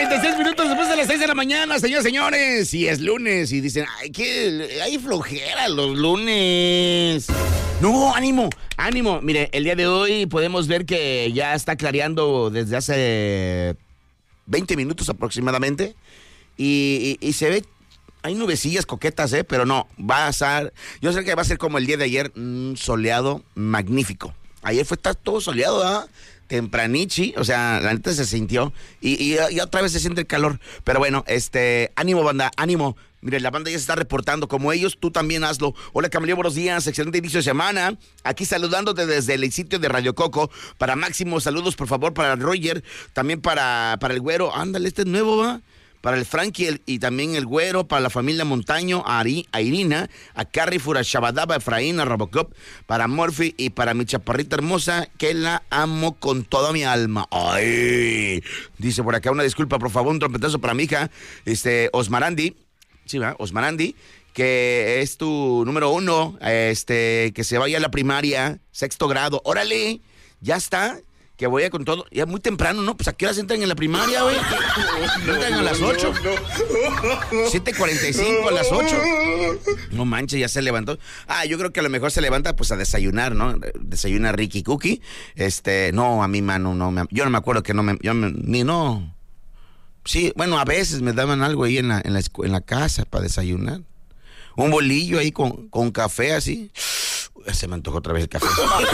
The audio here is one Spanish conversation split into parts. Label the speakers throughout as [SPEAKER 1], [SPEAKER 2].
[SPEAKER 1] 36 minutos después de las 6 de la mañana, señores. Y es lunes y dicen, ay, que hay flojera los lunes. No, ánimo. Mire, el día de hoy podemos ver que ya está clareando desde hace 20 minutos aproximadamente. Y se ve, hay nubecillas coquetas, pero no, va a ser, yo sé que va a ser como el día de ayer, soleado magnífico. Ayer fue todo soleado, ¿verdad? Tempranichi, o sea, la neta se sintió y otra vez se siente el calor, pero bueno, ánimo banda, ánimo. Mire, la banda ya se está reportando como ellos, tú también hazlo. Hola Camaleón, buenos días, excelente inicio de semana. Aquí saludándote desde el sitio de Radio Coco. Para Máximo, saludos por favor para Roger, también para el güero, ándale, este es nuevo, ¿va? Para el Frankie y también el güero, para la familia Montaño, a Irina, a Carrefour, a Shabadaba, a Efraín, a Robocop, para Murphy y para mi chaparrita hermosa, que la amo con toda mi alma. ¡Ay! Dice por acá, una disculpa, por favor, un trompetazo para mi hija, Osmarandi, sí, ¿verdad? Osmarandi, que es tu número 1, que se vaya a la primaria, 6º grado. ¡Órale! Ya está. Que voy a con todo, ya muy temprano, ¿no? Pues ¿a qué horas entran en la primaria, güey? Entran a las 8. 7:45 a las 8. No manches, ya se levantó. Yo creo que a lo mejor se levanta pues a desayunar, ¿no? Desayuna Ricky Cookie. No, a mi mano, no. Yo no me acuerdo que no. Sí, bueno, a veces me daban algo ahí en la casa para desayunar. Un bolillo ahí con café así. Se me antojó otra vez el café.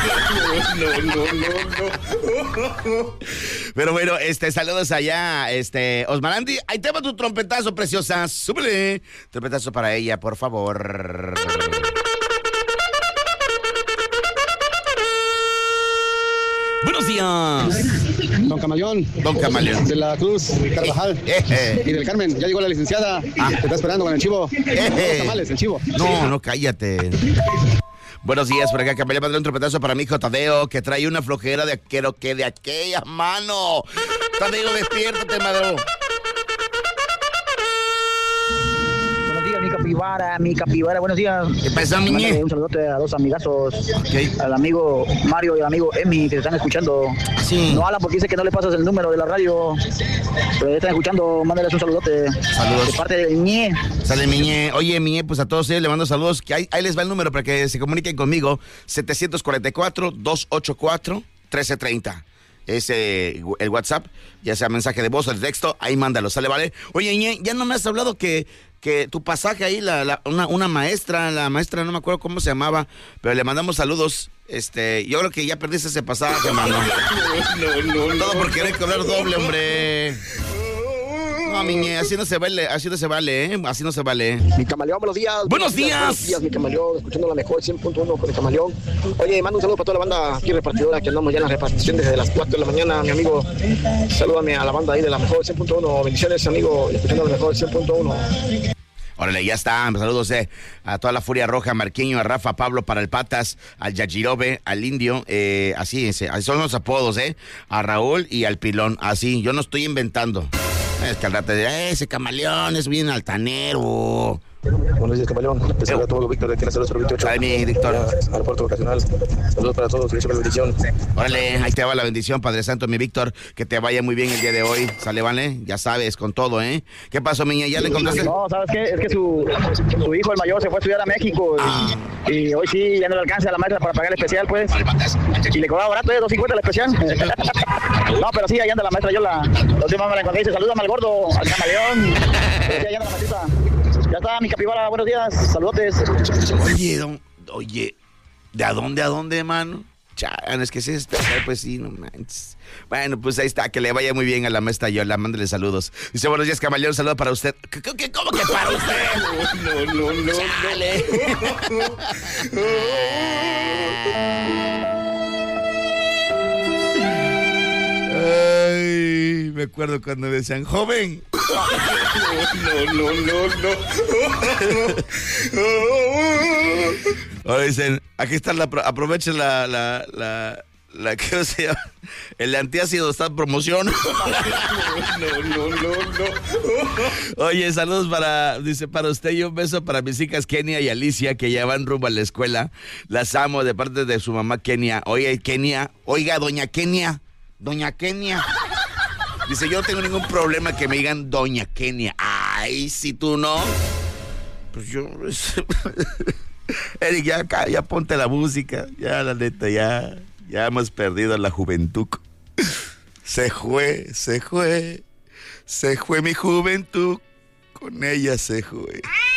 [SPEAKER 1] No. Pero bueno, saludos allá, Osmarandi. Ahí te va tu trompetazo, preciosa. Súbele. Trompetazo para ella, por favor. Buenos días.
[SPEAKER 2] Don Camaleón. De la Cruz, Carvajal. Y del Carmen. Ya llegó la licenciada. Te está esperando con el chivo. Los tamales, el chivo.
[SPEAKER 1] No, cállate. Buenos días, por acá, Camaleón, mandar un trompetazo para mi hijo Tadeo, que trae una flojera de aquella mano. Tadeo, despiértate, madre.
[SPEAKER 3] Mi capibara, buenos días.
[SPEAKER 1] ¿Qué pasa, miñe?
[SPEAKER 3] Un saludote a dos amigazos, al amigo Mario y al amigo Emi, que te están escuchando.
[SPEAKER 1] Sí.
[SPEAKER 3] No hablan porque dice que no le pasas el número de la radio, pero ya están escuchando, mándales un saludote.
[SPEAKER 1] Saludos.
[SPEAKER 3] De parte del Ñe.
[SPEAKER 1] Sale Miñe. Oye, Miñe, pues a todos ellos le mando saludos, que ahí les va el número para que se comuniquen conmigo, 744-284-1330. Es el WhatsApp, ya sea mensaje de voz o de texto, ahí mándalo, ¿sale, vale? Oye, Ñe, ya no me has hablado que tu pasaje ahí, una maestra, la maestra, no me acuerdo cómo se llamaba, pero le mandamos saludos. Yo creo que ya perdiste ese pasaje, hermano. No. Todo por querer cobrar doble, hombre. No, miñe, así no se vale, Así no se vale.
[SPEAKER 4] Mi Camaleón, buenos días.
[SPEAKER 1] Buenos días.
[SPEAKER 4] Buenos días, mi Camaleón, escuchando la mejor 100.1 con el Camaleón. Oye, mando un saludo para toda la banda aquí repartidora, que andamos ya en la repartición desde las 4 de la mañana, mi amigo. Salúdame a la banda ahí de la mejor 100.1. Bendiciones, amigo, escuchando la mejor 100.1.
[SPEAKER 1] Órale, ya está. Saludos a toda la Furia Roja, a Marqueño, a Rafa, Pablo para el Patas, al Yajirobe, al Indio, así son los apodos, a Raúl y al Pilón, así, yo no estoy inventando. Es que al rato dirá, ese Camaleón es bien altanero.
[SPEAKER 4] Buenos días, Camaleón. Te saluda todo Víctor de aquí en la 028.
[SPEAKER 1] Ay, mi Víctor.
[SPEAKER 4] Aeropuerto Vocacional. Saludos para todos. Feliz bendición.
[SPEAKER 1] Órale, ahí te va la bendición, Padre Santo, mi Víctor. Que te vaya muy bien el día de hoy. Sale, vale. Ya sabes, con todo, ¿eh? ¿Qué pasó, miña? ¿Ya le contaste?
[SPEAKER 3] No, ¿sabes qué? Es que su hijo, el mayor, se fue a estudiar a México. Y hoy sí, ya no le alcanza a la maestra para pagar el especial, pues. Y le cobraba barato, $2.50 el especial. No, pero sí, ahí anda la maestra. Yo la última me la encontré y dice, salúdame al gordo, al Camaleón. Sí, ahí anda la maestra. Ya está, mi capibara, buenos días, saludotes.
[SPEAKER 1] Oye, ¿de a dónde, hermano? Es que sí, pues sí, no manches. Bueno, pues ahí está, que le vaya muy bien a la maestra Yola, mándale saludos. Dice, buenos días, Camaleón, saludo para usted. ¿Cómo que para usted? No. Chale. Ay, me acuerdo cuando decían, joven. No. Ahora dicen, aquí está aprovechen la ¿qué se llama? El antiácido está en promoción. No. Oye, saludos para usted y un beso para mis hijas Kenia y Alicia, que ya van rumbo a la escuela. Las amo de parte de su mamá Kenia. Oye, Kenia, oiga, doña Kenia. Dice, yo no tengo ningún problema que me digan Doña Kenia. Ay, si tú no. Pues yo... Eric, ya ponte la música. Ya, la neta, ya hemos perdido la juventud. Se fue mi juventud. Con ella se fue.